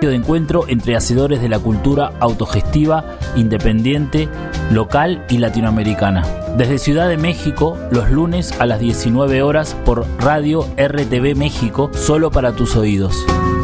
de encuentro entre hacedores de la cultura autogestiva, independiente, local y latinoamericana. Desde Ciudad de México, los lunes a las 19 horas por Radio RTV México, solo para tus oídos.